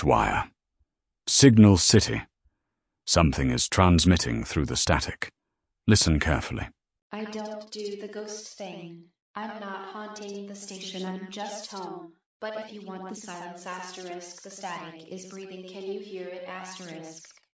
wire. Signal City. Something is transmitting through the static. Listen carefully. I don't do the ghost thing. I'm not haunting the station, I'm just home. But if you want the silence asterisk, the static is breathing, can you hear it asterisk?